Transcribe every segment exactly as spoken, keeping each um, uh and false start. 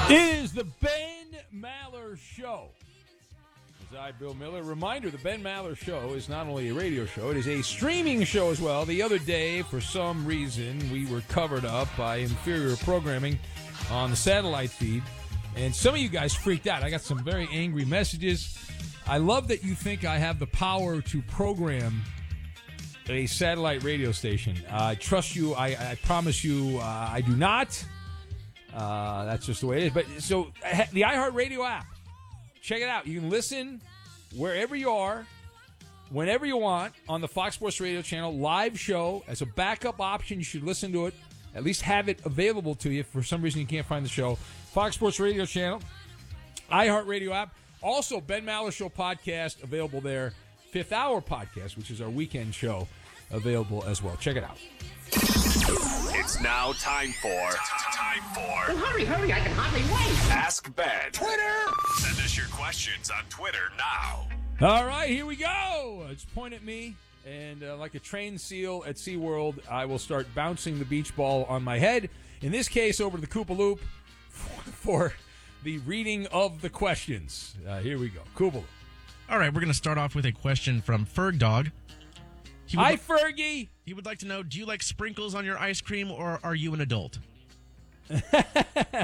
It is the Ben Maller Show. As I, Bill Miller. Reminder, the Ben Maller Show is not only a radio show, it is a streaming show as well. The other day, for some reason, we were covered up by inferior programming on the satellite feed, and some of you guys freaked out. I got some very angry messages. I love that you think I have the power to program a satellite radio station. I trust you. I, I promise you uh, I do not. Uh, that's just the way it is. But so the iHeartRadio app, check it out. You can listen wherever you are, whenever you want, on the Fox Sports Radio channel, live show. As a backup option, you should listen to it. At least have it available to you if for some reason you can't find the show. Fox Sports Radio channel, iHeartRadio app. Also, Ben Maller Show podcast available there. Fifth Hour podcast, which is our weekend show, available as well. Check it out. It's now time for time for Well, hurry, hurry! I can hardly wait. Ask Ben. Twitter. Send us your questions on Twitter now. All right, here we go. Just point at me, and uh, like a trained seal at SeaWorld, I will start bouncing the beach ball on my head. In this case, over to the Koopa Loop for, for the reading of the questions. Uh, here we go. Koopa Loop. All right, we're going to start off with a question from Ferg Dog. He would Hi, li- Fergie. He would like to know, do you like sprinkles on your ice cream, or are you an adult? uh,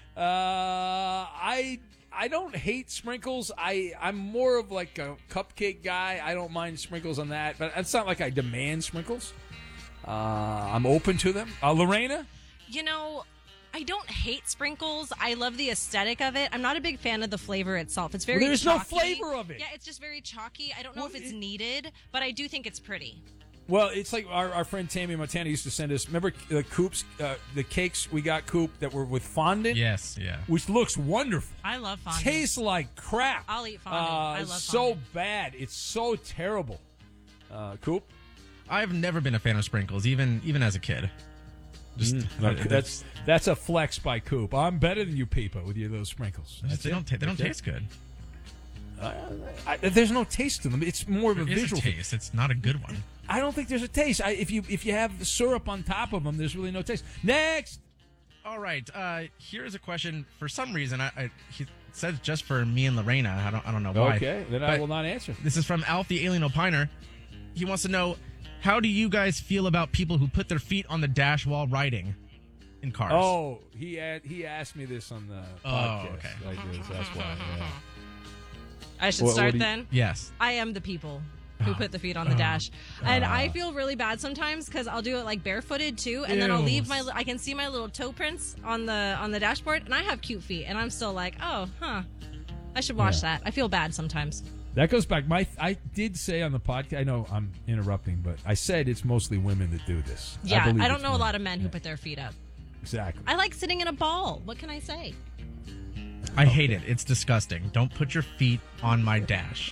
I I don't hate sprinkles. I, I'm more of like a cupcake guy. I don't mind sprinkles on that, but it's not like I demand sprinkles. Uh, I'm open to them. Uh, Lorena? You know, I don't hate sprinkles. I love the aesthetic of it. I'm not a big fan of the flavor itself. It's very Well, there's chalky. no flavor of it. Yeah, it's just very chalky. I don't know Well, if it's it- needed, but I do think it's pretty. Well, it's like our, our friend Tammy Montana used to send us. Remember the coops, uh, the cakes we got, Coop, that were with fondant? Yes, yeah. Which looks wonderful. I love fondant. Tastes like crap. I'll eat fondant. Uh, I love so fondant. bad. It's so terrible. Uh, Coop? I've never been a fan of sprinkles, even even as a kid. Just Mm, uh, okay, that's that's a flex by Coop. I'm better than you, Peepa, with your those sprinkles. just- That's they it? don't ta- they don't That's it? taste good. I, there's no taste to them. It's more of a There is a visual thing. taste. It's not a good one. I don't think there's a taste. I, if you if you have the syrup on top of them, there's really no taste. Next. All right. Uh, here's a question. For some reason, I, I he says just for me and Lorena. I don't I don't know why. Okay, then I But will not answer. This is from Alf the Alien Opiner. He wants to know, how do you guys feel about people who put their feet on the dash while riding in cars? Oh, he had, he asked me this on the Oh, podcast. okay. I did. That's why. Yeah. I should What- what start do you- then. Yes. I am the people who Oh. put the feet on the Oh. dash. And Ah. I feel really bad sometimes because I'll do it like barefooted too, and then I'll Ew. leave my I can see my little toe prints on the on the dashboard, and I have cute feet, and I'm still like, oh, huh. I should wash Yeah. that. I feel bad sometimes. That goes back. My I did say on the podcast. I know I'm interrupting, but I said it's mostly women that do this. Yeah, believe I, don't it's know a women. lot of men who put their feet up. Exactly. I like sitting in a ball. What can I say? I hate it. It's disgusting. Don't put your feet on my dash.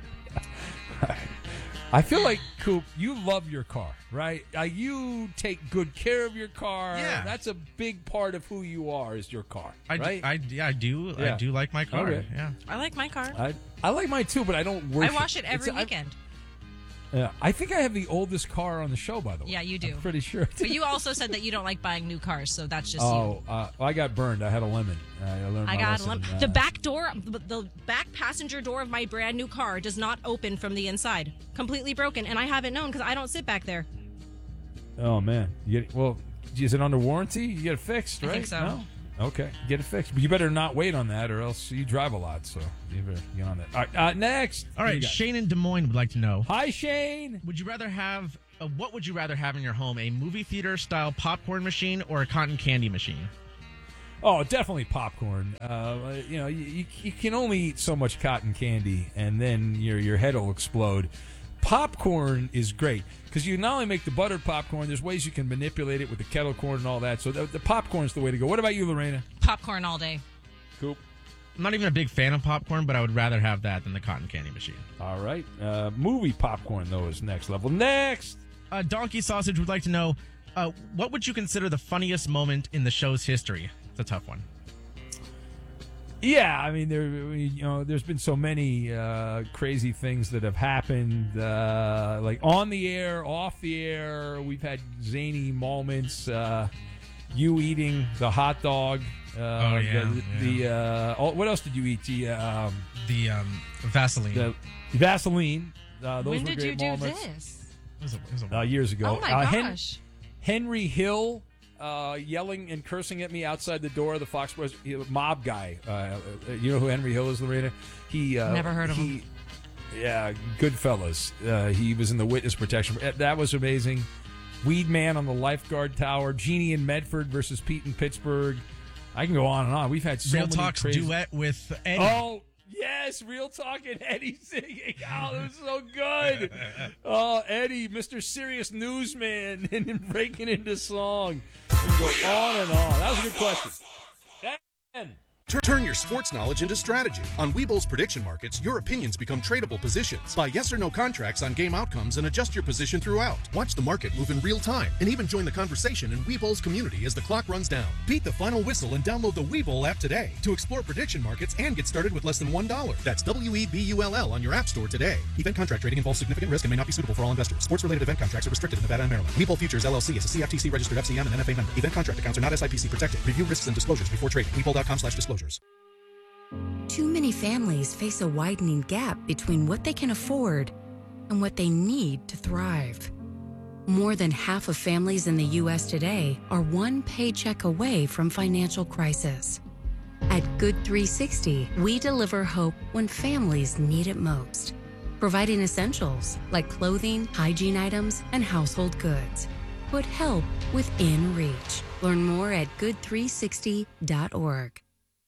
I feel like, Coop, you love your car, right? Uh, you take good care of your car. Yeah. That's a big part of who you are, is your car, I right? do, I, yeah, I do. Yeah. I do like my car. Okay. Yeah. I like my car. I, I like mine too, but I don't I worship. wash it every It's- I- weekend. Yeah, I think I have the oldest car on the show, by the way. Yeah, you do. I'm pretty sure. But you also said that you don't like buying new cars, so that's just Oh, you. uh, I got burned. I had a lemon. I learned I my got a lesson, lim- uh, the back door, the the back passenger door of my brand new car does not open from the inside. Completely broken, and I haven't known because I don't sit back there. Oh man, you get, well, is it under warranty? You get it fixed, I right? think so. No? Okay, get it fixed. But you better not wait on that, or else you drive a lot. So you better get on that. All right, uh, next. All What do right. you got? Shane in Des Moines would like to know, Hi, Shane. would you rather have, uh, what would you rather have in your home? A movie theater style popcorn machine or a cotton candy machine? Oh, definitely popcorn. Uh, you know, you, you, you can only eat so much cotton candy, and then your your head will explode. Popcorn is great because you not only make the buttered popcorn, there's ways you can manipulate it with the kettle corn and all that. So the, the popcorn's the way to go. What about you, Lorena? Popcorn all day. Coop. I'm not even a big fan of popcorn, but I would rather have that than the cotton candy machine. All right. Uh, movie popcorn, though, is next level. Next. Uh, Donkey Sausage would like to know, uh, what would you consider the funniest moment in the show's history? It's a tough one. Yeah, I mean, there, you know, there's been so many uh, crazy things that have happened, uh, like on the air, off the air. We've had zany moments. Uh, you eating the hot dog Uh, Oh, yeah, The, yeah. the uh, oh, what else did you eat? The um, The um, Vaseline. the Vaseline. Uh, those When were did great you do moments. this? It was a, it was a Uh, years ago. Oh my uh, Hen- gosh. Henry Hill uh, yelling and cursing at me outside the door of the Fox Sports he- mob guy. Uh, uh, you know who Henry Hill is, Lorena? He uh, Never heard of he, him. Yeah, Goodfellas. Uh, he was in the witness protection. Uh, That was amazing. Weed Man on the lifeguard tower. Jeannie in Medford versus Pete in Pittsburgh. I can go on and on. We've had so Real many Talk's crazy... duet with Eddie. Oh, yes, Real Talk and Eddie singing. Oh, that was so good. Oh, Eddie, Mister Serious Newsman, and then breaking into song. And go on and on. That was a good question. Dan. Tur- Turn your sports knowledge into strategy. On Webull's prediction markets, your opinions become tradable positions. Buy yes or no contracts on game outcomes and adjust your position throughout. Watch the market move in real time and even join the conversation in Webull's community as the clock runs down. Beat the final whistle and download the Webull app today to explore prediction markets and get started with less than one dollar. That's W E B U L L on your app store today. Event contract trading involves significant risk and may not be suitable for all investors. Sports-related event contracts are restricted in Nevada and Maryland. Webull Futures L L C is a C F T C registered F C M and N F A member. Event contract accounts are not S I P C protected. Review risks and disclosures before trading. Webull.com slash disclosures. Too many families face a widening gap between what they can afford and what they need to thrive. More than half of families in the U S today are one paycheck away from financial crisis. At Good three sixty, we deliver hope when families need it most, providing essentials like clothing, hygiene items, and household goods. Put help within reach. Learn more at good three sixty dot org.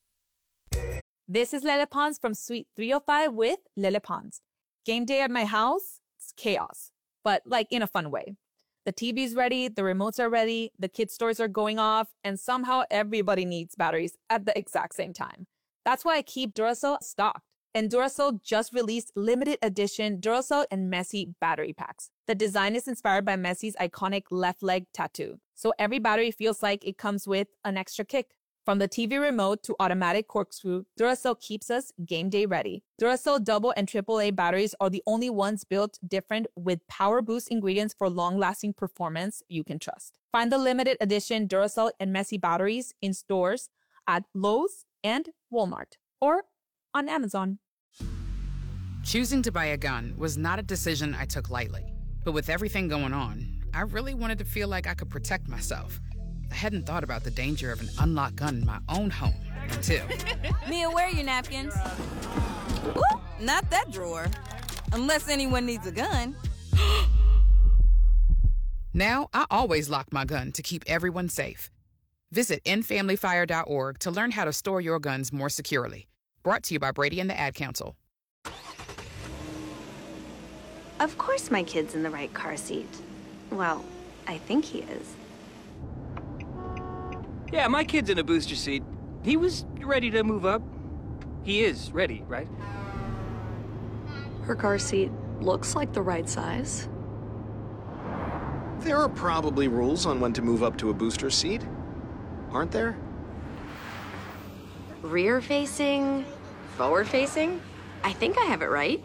This is Lele Pons from Suite three oh five with Lele Pons. Game day at my house, it's chaos, but like in a fun way. The T V's ready, the remotes are ready, the kids' stores are going off, and somehow everybody needs batteries at the exact same time. That's why I keep Duracell stocked. And Duracell just released limited edition Duracell and Messi battery packs. The design is inspired by Messi's iconic left leg tattoo, so every battery feels like it comes with an extra kick. From the T V remote to automatic corkscrew, Duracell keeps us game day ready. Duracell double and triple A batteries are the only ones built different with power boost ingredients for long-lasting performance you can trust. Find the limited edition Duracell and Messi batteries in stores at Lowe's and Walmart or on Amazon. Choosing to buy a gun was not a decision I took lightly. But with everything going on, I really wanted to feel like I could protect myself. I hadn't thought about the danger of an unlocked gun in my own home until... Mia, where are your napkins? Ooh, not that drawer. Unless anyone needs a gun. Now, I always lock my gun to keep everyone safe. Visit end family fire dot org to learn how to store your guns more securely. Brought to you by Brady and the Ad Council. Of course my kid's in the right car seat. Well, I think he is. Yeah, my kid's in a booster seat. He was ready to move up. He is ready, right? Her car seat looks like the right size. There are probably rules on when to move up to a booster seat, aren't there? Rear facing, forward facing? I think I have it right.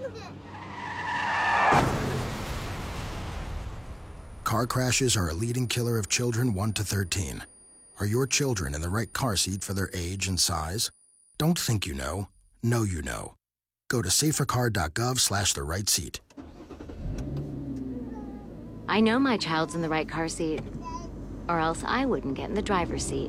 Car crashes are a leading killer of children one to thirteen. Are your children in the right car seat for their age and size? Don't think you know. Know you know. Go to safercar.gov slash the right seat. I know my child's in the right car seat, or else I wouldn't get in the driver's seat.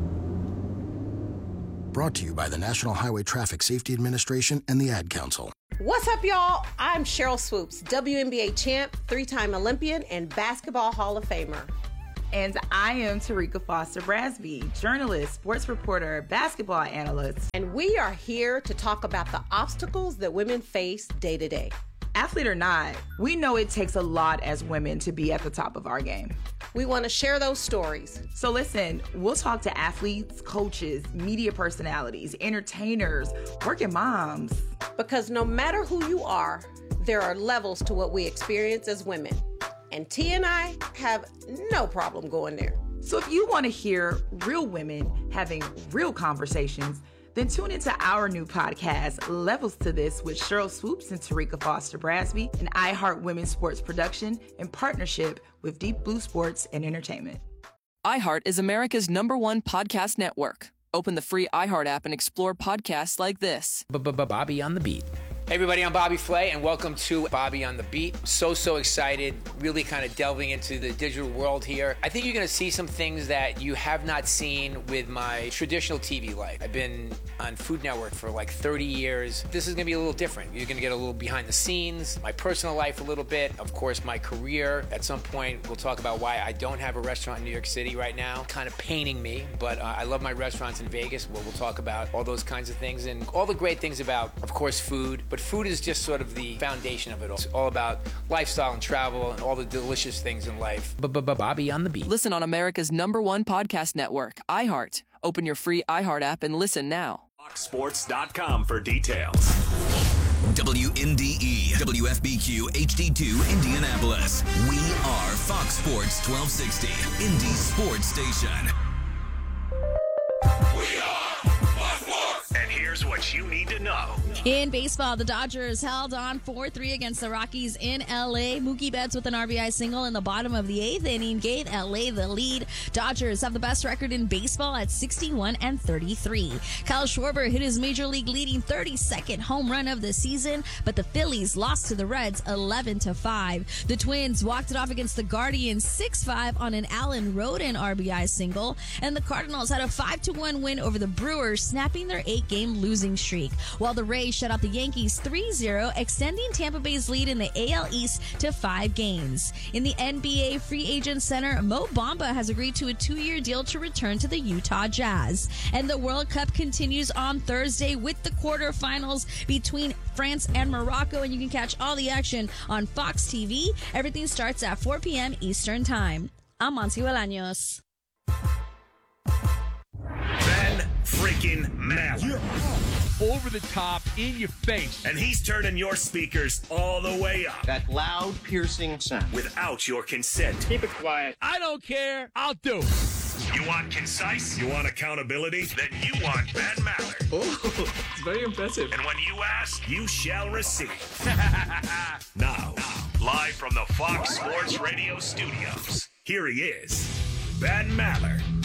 Brought to you by the National Highway Traffic Safety Administration and the Ad Council. What's up, y'all? I'm Cheryl Swoops, W N B A champ, three-time Olympian, and Basketball Hall of Famer. And I am Tarika Foster Brasby, journalist, sports reporter, basketball analyst. And we are here to talk about the obstacles that women face day to day. Athlete or not, we know it takes a lot as women to be at the top of our game. We want to share those stories. So listen, we'll talk to athletes, coaches, media personalities, entertainers, working moms. Because no matter who you are, there are levels to what we experience as women. And T and I have no problem going there. So if you want to hear real women having real conversations, then tune into our new podcast, Levels to This, with Cheryl Swoops and Tarika Foster Brasby, an iHeart Women's Sports production in partnership with Deep Blue Sports and Entertainment. iHeart is America's number one podcast network. Open the free iHeart app and explore podcasts like this. Bobby on the Beat. Hey everybody, I'm Bobby Flay, and welcome to Bobby on the Beat. So, so excited, really kind of delving into the digital world here. I think you're going to see some things that you have not seen with my traditional T V life. I've been on Food Network for like thirty years. This is going to be a little different. You're going to get a little behind the scenes, my personal life a little bit, of course, my career. At some point, we'll talk about why I don't have a restaurant in New York City right now. Kind of paining me, but uh, I love my restaurants in Vegas, where we'll talk about all those kinds of things and all the great things about, of course, food. But food is just sort of the foundation of it all. It's all about lifestyle and travel and all the delicious things in life. Bobby on the Beat. Listen on America's number one podcast network, iHeart. Open your free iHeart app and listen now. Fox Sports dot com for details. W N D E, W F B Q, H D two, Indianapolis. We are Fox Sports twelve sixty, Indy Sports Station. We are Fox Sports. And here's what you need to know. In baseball, the Dodgers held on four three against the Rockies in L A. Mookie Betts with an R B I single in the bottom of the eighth inning gave L A the lead. Dodgers have the best record in baseball at sixty-one and thirty-three. Kyle Schwarber hit his major league leading thirty-second home run of the season, but the Phillies lost to the Reds eleven to five. The Twins walked it off against the Guardians six five on an Allen Roden R B I single, and the Cardinals had a five to one win over the Brewers, snapping their eight-game losing streak, while the Rays shut out the Yankees three zero, extending Tampa Bay's lead in the A L East to five games. In the N B A Free Agent Center, Mo Bamba has agreed to a two-year deal to return to the Utah Jazz. And the World Cup continues on Thursday with the quarterfinals between France and Morocco, and you can catch all the action on Fox T V. Everything starts at four p.m. Eastern Time. I'm Monty Bolaños. Ben freaking Maller. Over the top, in your face. And he's turning your speakers all the way up. That loud, piercing sound. Without your consent. Keep it quiet. I don't care. I'll do it. You want concise? You want accountability? Then you want Ben Maller. Oh, it's very impressive. And when you ask, you shall receive. Now, live from the Fox Sports Radio studios, here he is, Ben Maller.